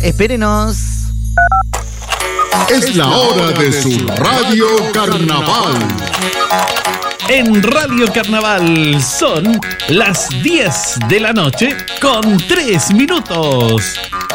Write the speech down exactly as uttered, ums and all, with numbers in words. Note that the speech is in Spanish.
espérenos. Es la hora de su Radio Carnaval. En Radio Carnaval son las diez de la noche con tres minutos.